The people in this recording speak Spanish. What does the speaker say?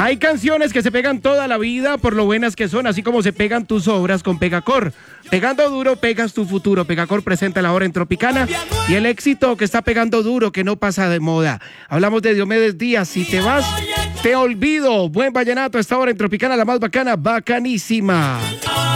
Hay canciones que se pegan toda la vida por lo buenas que son, así como se pegan tus obras con Pegacor. Pegando duro, pegas tu futuro. Pegacor presenta la hora en Tropicana y el éxito que está pegando duro, que no pasa de moda. Hablamos de Diomedes Díaz. Si te vas, te olvido. Buen vallenato a esta hora en Tropicana, la más bacana, bacanísima.